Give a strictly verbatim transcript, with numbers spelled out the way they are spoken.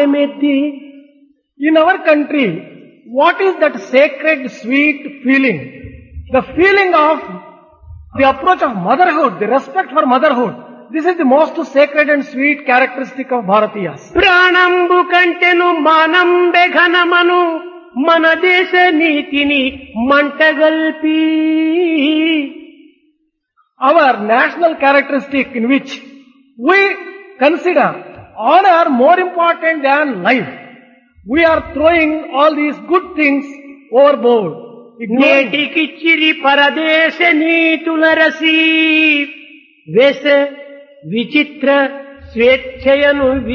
భాగ్యమెద్ది. In our country, what is that sacred, sweet feeling? The feeling of the approach of motherhood, the respect for motherhood. This is the most sacred and sweet characteristic of Bharatiyas. ప్రాణంబు కంటెను మానంబె ఘనమను మన దేశ నీతిని మంటగల్పి. Our national characteristic in which we consider honor more important than life. We are throwing all these good things overboard. నేటికిచ్చిరి పరదేశ నీతుల రసి వేస విచిత్ర స్వేచ్ఛయను